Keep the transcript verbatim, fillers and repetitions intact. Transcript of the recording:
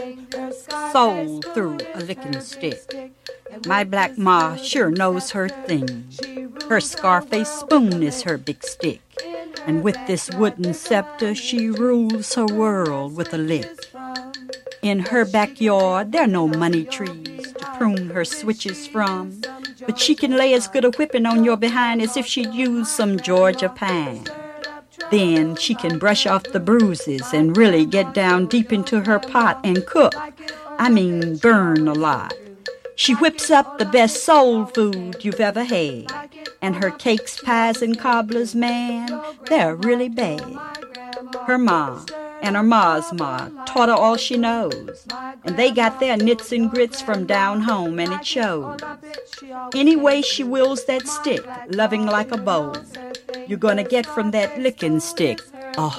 soul through a licking stick. My black ma sure knows her thing. Her Scarface spoon is her big stick, and with this wooden scepter she rules her world with a lick. In her backyard there are no money trees to prune her switches from, but she can lay as good a whipping on your behind as if she'd use some Georgia pine. Then she can brush off the bruises and really get down deep into her pot and cook. I mean burn a lot. She whips up the best soul food you've ever had, and her cakes, pies, and cobblers, man, they're really bad. Her ma and her ma's ma taught her all she knows, and they got their knits and grits from down home, and it showed. Anyway she wills that stick, loving like a bowl, you're gonna get from that licking stick a